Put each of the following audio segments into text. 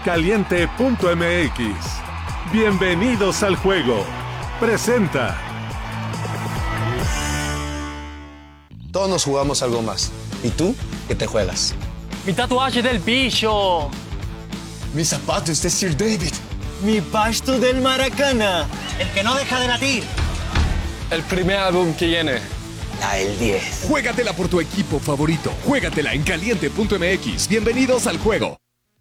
Caliente.mx. Bienvenidos al juego. Presenta. Todos nos jugamos algo más. ¿Y tú qué te juegas? Mi tatuaje del bicho. Mis zapatos de Sir David. Mi pasto del Maracana. El que no deja de latir. El primer álbum que viene. La del 10. Juégatela por tu equipo favorito. Juégatela en Caliente.mx. Bienvenidos al juego.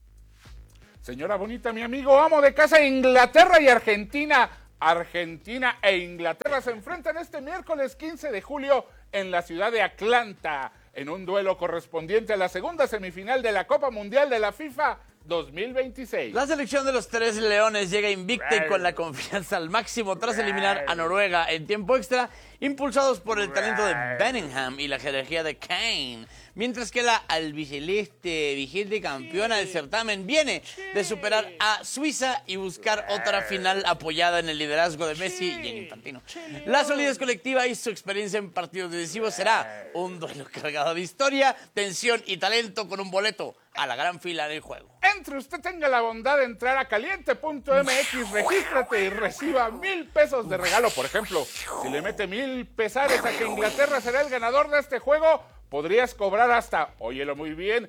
Señora bonita, mi amigo amo de casa, Inglaterra y Argentina. Argentina e Inglaterra se enfrentan este miércoles 15 de julio en la ciudad de Atlanta, en un duelo correspondiente a la segunda semifinal de la Copa Mundial de la FIFA 2026. La selección de los Tres Leones llega invicta y con la confianza al máximo tras eliminar a Noruega en tiempo extra, impulsados por el talento de Bellingham y la jerarquía de Kane. Mientras que la albiceleste, vigente campeona del certamen, viene de superar a Suiza y buscar otra final apoyada en el liderazgo de Messi y en Infantino. La solidez colectiva y su experiencia en partidos decisivos será un duelo cargado de historia, tensión y talento con un boleto a la gran fila del juego. Entre usted tenga la bondad de entrar a Caliente.mx, regístrate y reciba 1,000 pesos de regalo. Por ejemplo, si le mete 1,000 pesares a que Inglaterra será el ganador de este juego, podrías cobrar hasta, óyelo muy bien,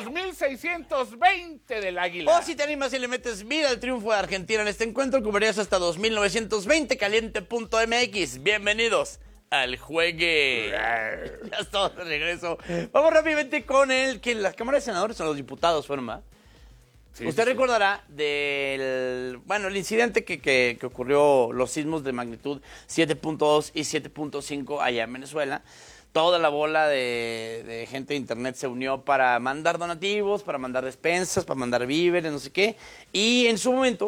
2,620 del Águila. O si te animas y le metes 1,000 al triunfo de Argentina en este encuentro, cobrarías hasta 2,920. Caliente.mx. Bienvenidos al juegue. Ya estamos de regreso. Vamos rápidamente con que las cámaras de senadores son los diputados, fueron más. Sí, Usted recordará del, el incidente que ocurrió, los sismos de magnitud 7.2 y 7.5 allá en Venezuela. Toda la bola de gente de internet se unió para mandar donativos, para mandar despensas, para mandar víveres, no sé qué. Y en su momento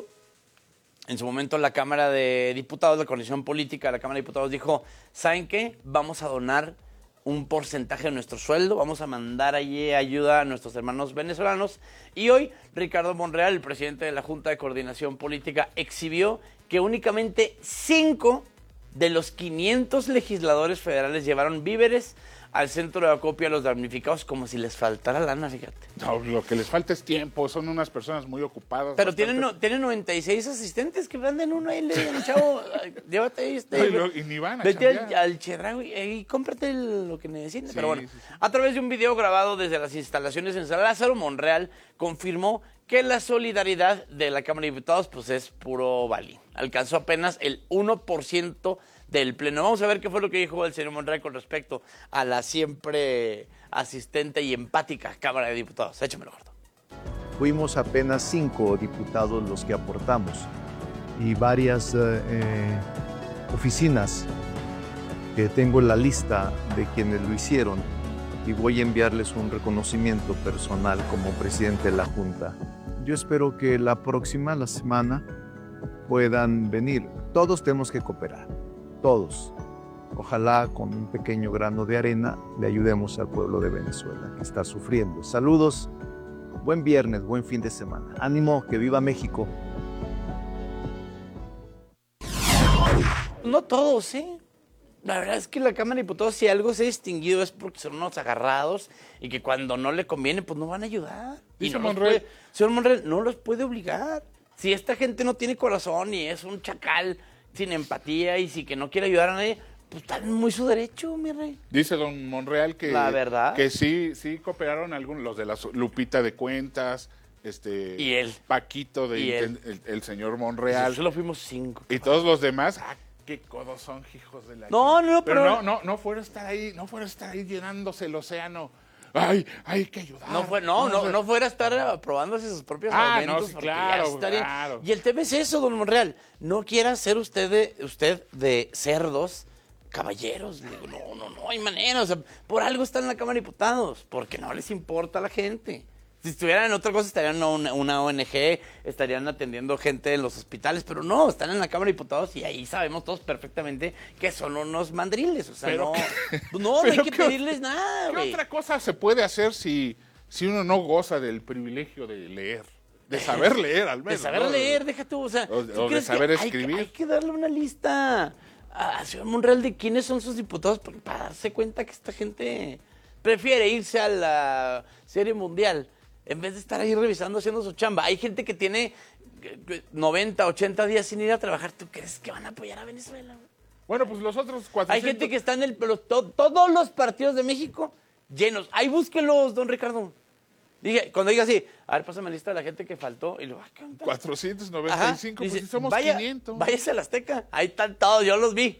la Cámara de Diputados, la coalición política de la Cámara de Diputados dijo, ¿saben qué? Vamos a donar un porcentaje de nuestro sueldo, vamos a mandar allí ayuda a nuestros hermanos venezolanos. Y hoy Ricardo Monreal, el presidente de la Junta de Coordinación Política, exhibió que únicamente 5 de los 500 legisladores federales llevaron víveres al centro de acopio a los damnificados, como si les faltara lana, fíjate. No, lo que les falta es tiempo, son unas personas muy ocupadas. Pero tienen 96 asistentes que manden uno ahí, le digan, chavo, llévate ahí. Y ni van a vete al Chedraui y cómprate lo que necesites. Sí, pero bueno, sí. A través de un video grabado desde las instalaciones en San Lázaro, Monreal confirmó que la solidaridad de la Cámara de Diputados pues es puro balín. Alcanzó apenas el 1% del pleno. Vamos a ver qué fue lo que dijo el señor Monreal con respecto a la siempre asistente y empática Cámara de Diputados. Échamelo, gordo. Fuimos apenas 5 diputados los que aportamos y varias oficinas que tengo en la lista de quienes lo hicieron y voy a enviarles un reconocimiento personal como presidente de la Junta. Yo espero que la semana puedan venir. Todos tenemos que cooperar, todos. Ojalá con un pequeño grano de arena le ayudemos al pueblo de Venezuela que está sufriendo. Saludos, buen viernes, buen fin de semana. Ánimo, que viva México. No todos, ¿eh? La verdad es que la Cámara de Diputados, si algo se ha distinguido, es porque son unos agarrados y que cuando no le conviene, pues no van a ayudar. Dice Monreal. Señor Monreal, no los puede obligar. Si esta gente no tiene corazón y es un chacal sin empatía y si que no quiere ayudar a nadie, pues está muy su derecho, mi rey. Dice don Monreal que, la verdad, que sí cooperaron algunos, los de la Lupita de Cuentas, y él, Paquito, el señor Monreal. Solo fuimos 5. Y todos los demás, qué codos son, hijos de la... No, pero no fuera a estar ahí, llenándose el océano. Ay, hay que ayudar. No fuera a estar aprobándose sus propios argumentos. No, sí, claro. Y el tema es eso, don Monreal. No quiera ser usted de cerdos caballeros. No hay manera. O sea, por algo están en la Cámara de Diputados. Porque no les importa a la gente. Si estuvieran en otra cosa, estarían en una ONG, estarían atendiendo gente en los hospitales, pero no, están en la Cámara de Diputados y ahí sabemos todos perfectamente que son unos mandriles. O sea, no hay que pedirles nada, güey. ¿Qué otra cosa se puede hacer si uno no goza del privilegio de leer? De saber leer, al menos. De saber leer, deja tú, o sea. O de saber escribir. Hay que darle una lista a señor Monreal de quiénes son sus diputados para darse cuenta que esta gente prefiere irse a la Serie Mundial en vez de estar ahí revisando, haciendo su chamba. Hay gente que tiene 90, 80 días sin ir a trabajar. ¿Tú crees que van a apoyar a Venezuela, güey? Bueno, pues los otros 400... Hay gente que está en todos los partidos de México llenos. Ahí búsquenlos, don Ricardo. Dije, cuando diga así, a ver, pásame la lista de la gente que faltó. Y luego, 495, pues dice, si somos vaya, 500. Váyase a la Azteca. Ahí están todos, yo los vi.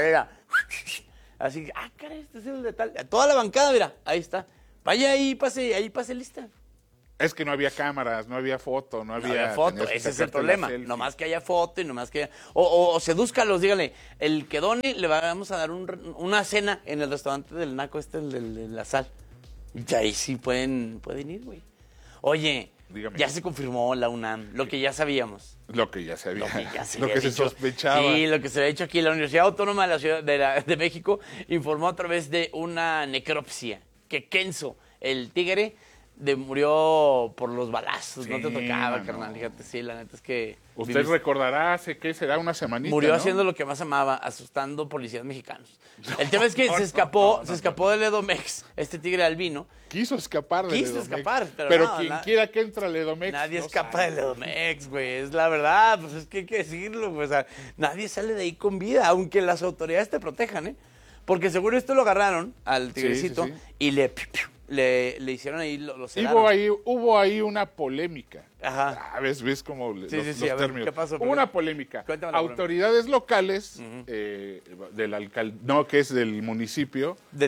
Así, caray, este es el de tal. Toda la bancada, mira, ahí está. Vaya ahí pase lista. Es que no había cámaras, no había foto, no había foto, tenías que ese es el sacarte la problema. selfie. Nomás que haya foto y nomás que... O sedúzcalos, dígale, el que done le vamos a dar una cena en el restaurante del Naco el de la Sal. Y ahí sí pueden ir, güey. Oye, Dígame. ya se confirmó la UNAM, lo que ya sabíamos. Lo que ya se había, Lo que se sospechaba. Sí, lo que se había dicho aquí. La Universidad Autónoma de la Ciudad de México informó a través de una necropsia que Kenzo, el tigre, murió por los balazos. Sí, no te tocaba, no. carnal. Fíjate, sí, la neta es que... Usted recordará hace que será una semanita, Murió ¿no? haciendo lo que más amaba, asustando policías mexicanos. El tema es que se escapó del Edomex, este tigre albino. Quiso escapar del Quiso Edomex. escapar, pero no, quien quiera que entre al Edomex. Nadie no escapa sabe. del Edomex, güey. Es la verdad, pues es que hay que decirlo, güey. O sea, nadie sale de ahí con vida, aunque las autoridades te protejan, ¿eh? Porque seguro esto lo agarraron al tigrecito sí. y le hicieron ahí los sedaron. Hubo ahí una polémica. Ajá. ¿Ves cómo Sí, los sí, sí, a ver, términos? ¿qué pasó? Hubo una polémica. Cuéntame la Autoridades locales del alcalde, no, que es del municipio. De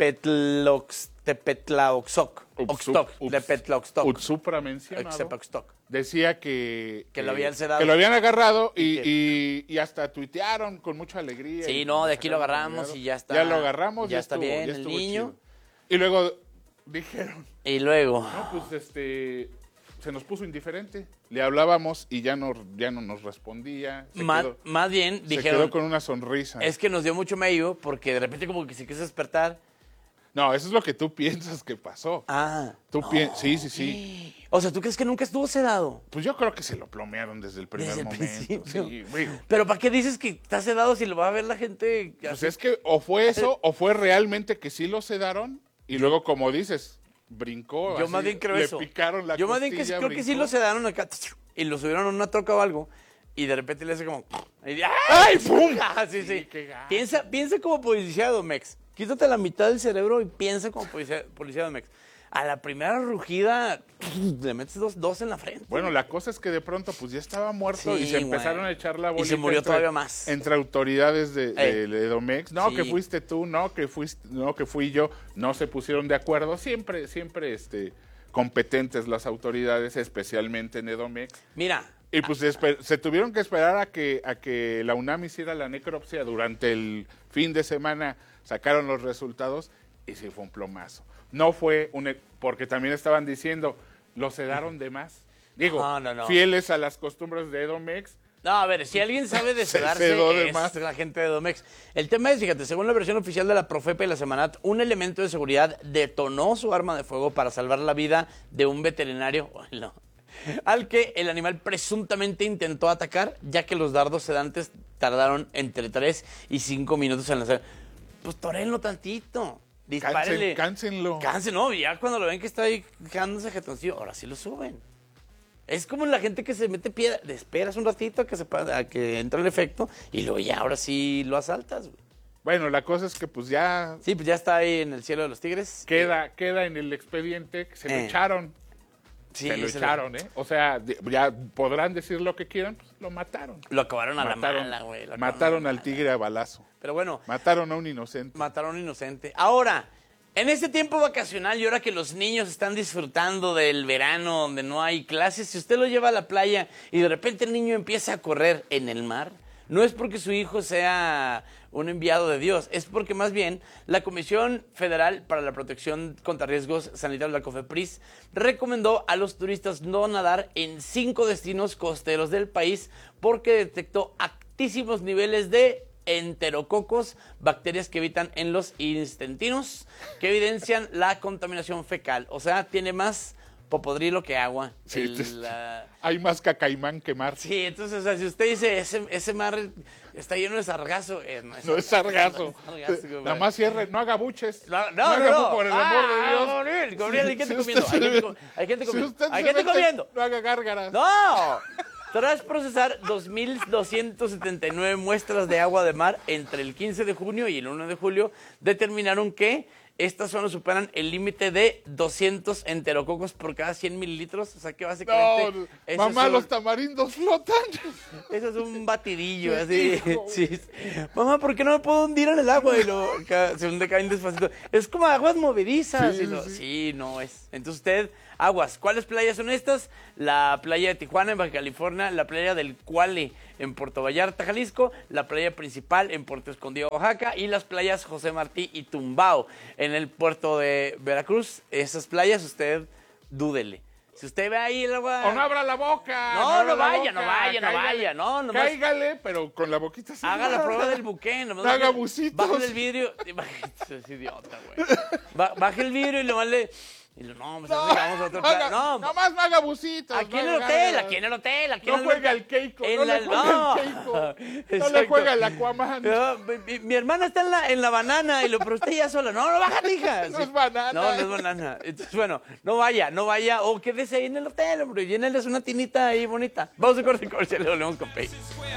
Tepetlaoxtoc. Utsupra mencionado. Decía que lo habían sedado. Que lo habían agarrado y hasta tuitearon con mucha alegría. Sí, y no, de aquí lo sacaron agarramos video. y ya está. Ya lo agarramos, ya está estuvo, bien ya el estuvo niño. chido. Y luego dijeron, Y luego... no, pues se nos puso indiferente. Le hablábamos y ya no nos respondía. Más bien Se dijeron, quedó con una sonrisa. es que nos dio mucho medio porque de repente como que se quiso despertar. No, eso es lo que tú piensas que pasó. Sí. O sea, ¿tú crees que nunca estuvo sedado? Pues yo creo que se lo plomearon desde el primer Desde el momento. principio. Sí, güey. Pero ¿para qué dices que está sedado si lo va a ver la gente? Pues es que o fue eso o fue realmente que sí lo sedaron y luego, como dices, brincó. Yo así, más bien creo le eso. picaron la Yo más bien costilla, creo que sí brincó. lo sedaron acá y lo subieron a una troca o algo y de repente le hace como... ¡Ay! ¡Ay, pum! Sí, sí. qué gacho. Piensa como policía de Domex. Quítate la mitad del cerebro y piensa como policía de Domex. A la primera rugida le metes dos en la frente. Bueno, la cosa es que de pronto pues ya estaba muerto Sí, y se empezaron güey. a echar la Y bolita. se murió todavía más. Entre autoridades de Edomex. No, Sí. que fuiste tú, no, que fui yo. No se pusieron de acuerdo. Siempre, competentes las autoridades, especialmente en Edomex. Mira, Y pues se tuvieron que esperar a que la UNAM hiciera la necropsia durante el fin de semana, sacaron los resultados y sí fue un plomazo. No fue porque también estaban diciendo, lo sedaron de más. Digo, No. fieles a las costumbres de Edomex. no, a ver, si alguien sabe de Se sedarse sedó de es más. la gente de Domex. El tema es, fíjate, según la versión oficial de la Profepa y la Semanat, un elemento de seguridad detonó su arma de fuego para salvar la vida de un veterinario al que el animal presuntamente intentó atacar, ya que los dardos sedantes tardaron entre 3 y 5 minutos en lanzar. Pues torénlo tantito. Dispárenle. Cáncenlo. No, ya cuando lo ven que está ahí quedándose jetoncillo, ahora sí lo suben. Es como la gente que se mete piedra, te esperas un ratito a que entre el efecto y luego ya, ahora sí lo asaltas, güey. Bueno, la cosa es que pues ya Sí, pues ya está ahí en el cielo de los tigres. queda en el expediente que se lo echaron. Sí, se lo ese echaron, ¿eh? O sea, ya podrán decir lo que quieran, pues lo mataron. Lo acabaron a Mataron, la mala, güey. mataron al tigre a balazo. Pero bueno, Mataron a un inocente. mataron a un inocente. Ahora, en este tiempo vacacional y ahora que los niños están disfrutando del verano donde no hay clases, si usted lo lleva a la playa y de repente el niño empieza a correr en el mar, no es porque su hijo sea un enviado de Dios, es porque más bien la Comisión Federal para la Protección contra Riesgos Sanitarios, la COFEPRIS, recomendó a los turistas no nadar en 5 destinos costeros del país porque detectó altísimos niveles de enterococos, bacterias que habitan en los intestinos, que evidencian la contaminación fecal. O sea, tiene más popodrilo que agua. Sí, hay más cacaimán que mar. Sí, entonces, o sea, si usted dice ese mar está lleno de sargazo, no es sargazo. Nada más cierre, no haga buches. No. Por el amor de Dios. Gabriel, hay gente comiendo. Hay gente comiendo. Hay gente comiendo. No haga gárgaras. ¡No! Tras procesar 2.279 muestras de agua de mar entre el 15 de junio y el 1 de julio, determinaron que estas solo superan el límite de 200 enterococos por cada 100 mililitros. O sea que básicamente... No, mamá, los tamarindos flotan. Eso es un batidillo, así. Sí. Mamá, ¿por qué no me puedo hundir en el agua? Y se hunde, caen despacito. Es como aguas movedizas. Sí, no es. Entonces usted... Aguas, ¿cuáles playas son estas? La playa de Tijuana en Baja California, la playa del Cuale en Puerto Vallarta, Jalisco, la playa principal en Puerto Escondido, Oaxaca, y las playas José Martí y Tumbao en el puerto de Veracruz. Esas playas usted dúdele. Si usted ve ahí el agua... O no abra la boca. No vaya. No, cáigale, pero con la boquita cerrada. Haga la prueba del buque. No haga bucitos. Baje el vidrio. Es idiota, güey. Baje el vidrio y nomás le... Y vamos a otro plan. No más no haga busitos. Aquí en el hotel. No juega el Keiko. No le juega el Aquaman. Mi hermana está en la banana, pero usted ya sola. No, bájate, hija. No es banana. No es banana. Entonces, bueno, no vaya. O quédese ahí en el hotel, hombre. Llénales una tinita ahí bonita. Vamos a corte y le volvemos con Pei.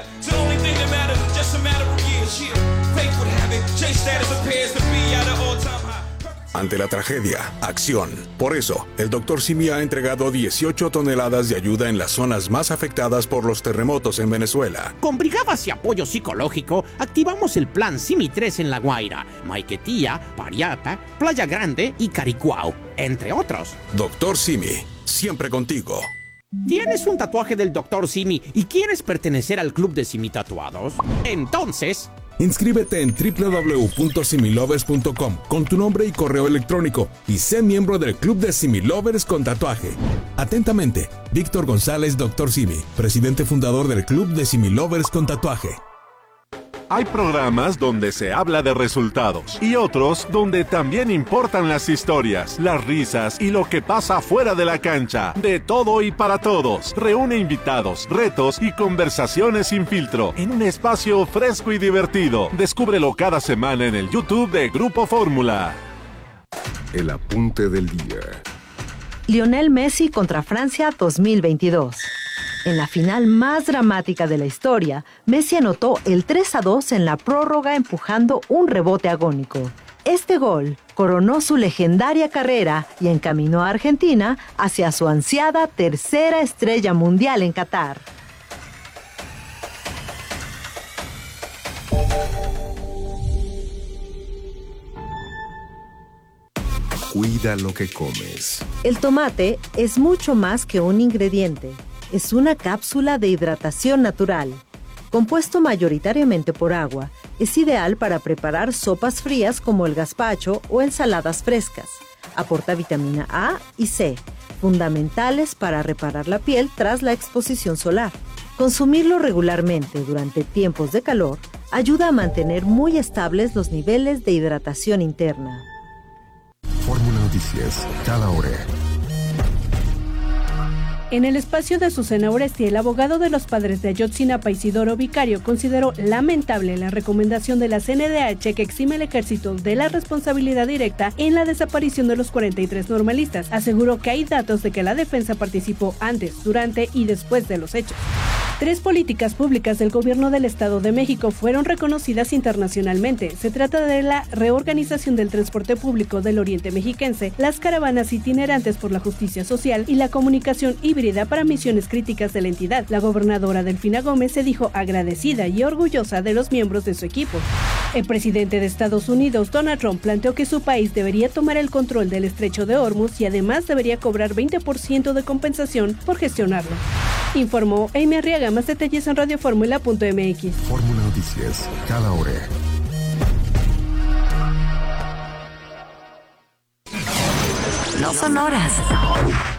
Ante la tragedia, acción. Por eso, el Dr. Simi ha entregado 18 toneladas de ayuda en las zonas más afectadas por los terremotos en Venezuela. Con brigadas y apoyo psicológico, activamos el plan Simi 3 en La Guaira, Maiquetía, Pariata, Playa Grande y Caricuao, entre otros. Dr. Simi, siempre contigo. ¿Tienes un tatuaje del Dr. Simi y quieres pertenecer al club de Simi Tatuados? Entonces... inscríbete en www.similovers.com con tu nombre y correo electrónico y sé miembro del Club de Similovers con tatuaje. Atentamente, Víctor González, Dr. Simi, presidente fundador del Club de Similovers con tatuaje. Hay programas donde se habla de resultados y otros donde también importan las historias, las risas y lo que pasa fuera de la cancha. De todo y para todos. Reúne invitados, retos y conversaciones sin filtro en un espacio fresco y divertido. Descúbrelo cada semana en el YouTube de Grupo Fórmula. El apunte del día. Lionel Messi contra Francia 2022. En la final más dramática de la historia, Messi anotó el 3-2 en la prórroga empujando un rebote agónico. Este gol coronó su legendaria carrera y encaminó a Argentina hacia su ansiada tercera estrella mundial en Qatar. Cuida lo que comes. El tomate es mucho más que un ingrediente. Es una cápsula de hidratación natural. Compuesto mayoritariamente por agua, es ideal para preparar sopas frías como el gazpacho o ensaladas frescas. Aporta vitamina A y C, fundamentales para reparar la piel tras la exposición solar. Consumirlo regularmente durante tiempos de calor ayuda a mantener muy estables los niveles de hidratación interna. Fórmula Noticias, cada hora. En el espacio de Azucena Oresti, el abogado de los padres de Ayotzinapa, Isidoro Vicario, consideró lamentable la recomendación de la CNDH que exime al ejército de la responsabilidad directa en la desaparición de los 43 normalistas. Aseguró que hay datos de que la defensa participó antes, durante y después de los hechos. 3 políticas públicas del Gobierno del Estado de México fueron reconocidas internacionalmente. Se trata de la reorganización del transporte público del Oriente Mexiquense, las caravanas itinerantes por la justicia social y la comunicación híbrida para misiones críticas de la entidad. La gobernadora Delfina Gómez se dijo agradecida y orgullosa de los miembros de su equipo. El presidente de Estados Unidos, Donald Trump, planteó que su país debería tomar el control del estrecho de Hormuz y además debería cobrar 20% de compensación por gestionarlo. Informó Amy Arriaga. Más detalles en radioformula.mx. Fórmula Noticias, cada hora. No son horas,